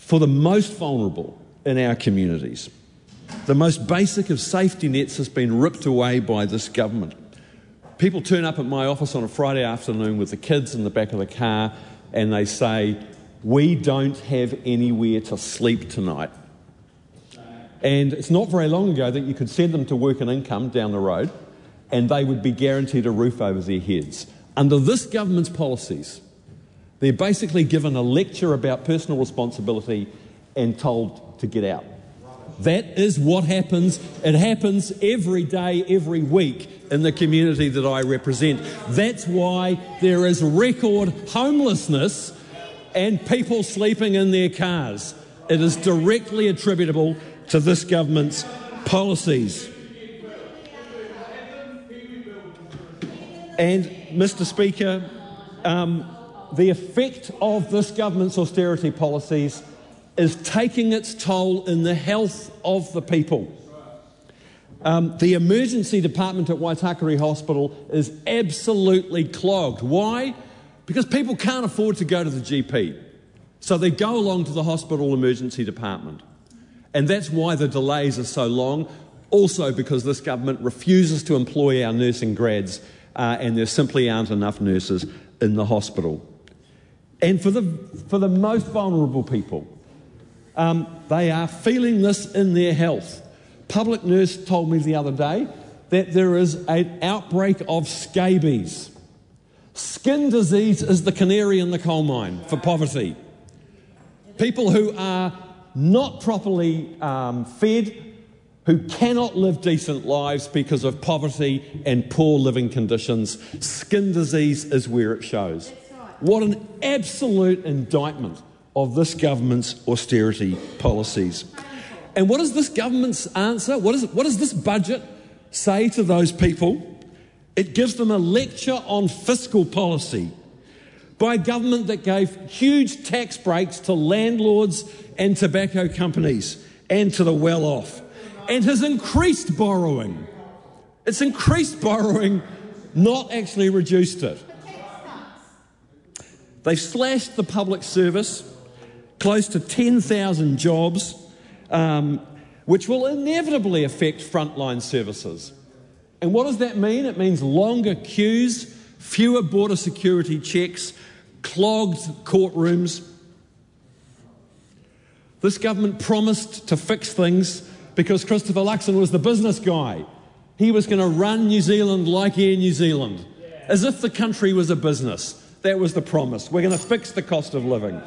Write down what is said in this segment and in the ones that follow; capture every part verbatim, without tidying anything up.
for the most vulnerable in our communities. The most basic of safety nets has been ripped away by this government. People turn up at my office on a Friday afternoon with the kids in the back of the car and they say, "We don't have anywhere to sleep tonight." And it's not very long ago that you could send them to Work and Income down the road and they would be guaranteed a roof over their heads. Under this government's policies, they're basically given a lecture about personal responsibility and told to get out. That is what happens. It happens every day, every week in the community that I represent. That's why there is record homelessness and people sleeping in their cars. It is directly attributable to this government's policies. And, Mister Speaker, um, the effect of this government's austerity policies is taking its toll in the health of the people. Um, the emergency department at Waitakere Hospital is absolutely clogged. Why? Because people can't afford to go to the G P. So they go along to the hospital emergency department. And that's why the delays are so long. Also because this government refuses to employ our nursing grads uh, and there simply aren't enough nurses in the hospital. And for the, for the most vulnerable people, um, they are feeling this in their health. Public nurse told me the other day that there is an outbreak of scabies. Skin disease is the canary in the coal mine for poverty. People who are not properly um, fed, who cannot live decent lives because of poverty and poor living conditions. Skin disease is where it shows. What an absolute indictment of this government's austerity policies. And what is this government's answer? What, is, what does this budget say to those people? It gives them a lecture on fiscal policy by a government that gave huge tax breaks to landlords and tobacco companies and to the well-off, and has increased borrowing. It's increased borrowing, not actually reduced it. They've slashed the public service, close to ten thousand jobs, um, which will inevitably affect frontline services. And what does that mean? It means longer queues, fewer border security checks, clogged courtrooms. This government promised to fix things because Christopher Luxon was the business guy. He was going to run New Zealand like Air New Zealand, as if the country was a business. That was the promise. We're going to fix the cost of living.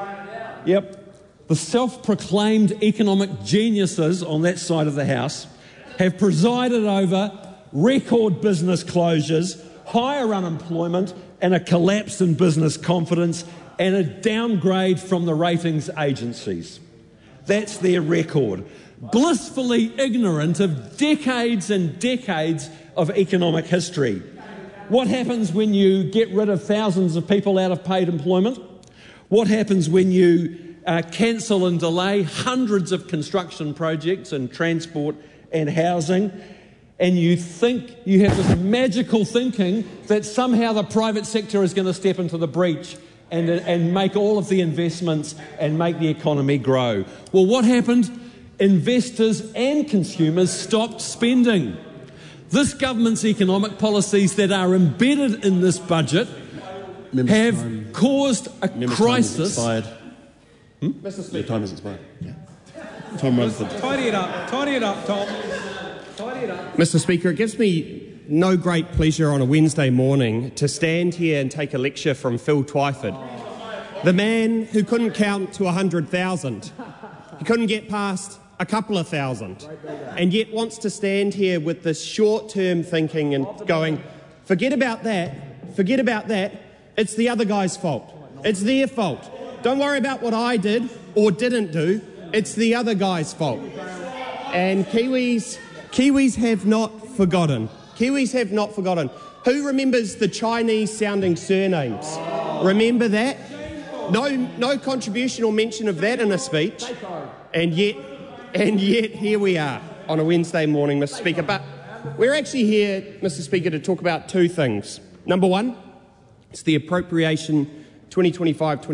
Yep. The self-proclaimed economic geniuses on that side of the House have presided over record business closures, higher unemployment, and a collapse in business confidence, and a downgrade from the ratings agencies. That's their record. Blissfully ignorant of decades and decades of economic history. What happens when you get rid of thousands of people out of paid employment? What happens when you uh, cancel and delay hundreds of construction projects in transport and housing? And you think, you have this magical thinking that somehow the private sector is going to step into the breach and, and make all of the investments and make the economy grow. Well, what happened? Investors and consumers stopped spending. This government's economic policies that are embedded in this budget Member's have time. caused a Member's crisis. Time hmm? Mister Speaker. Your time has expired. Yeah. Time runs the... Tidy it up. Tidy it up, Tom. Tidy it up. Mister Speaker, it gives me no great pleasure on a Wednesday morning to stand here and take a lecture from Phil Twyford, the man who couldn't count to one hundred thousand. He couldn't get past a couple of thousand, and yet wants to stand here with this short-term thinking and going, forget about that, forget about that, it's the other guy's fault. It's their fault. Don't worry about what I did or didn't do, it's the other guy's fault. And Kiwis, Kiwis have not forgotten. Kiwis have not forgotten. Who remembers the Chinese-sounding surnames? Remember that? No, no contribution or mention of that in a speech, and yet... And yet, here we are on a Wednesday morning, Mister Speaker. But we're actually here, Mister Speaker, to talk about two things. Number one, it's the appropriation twenty twenty-five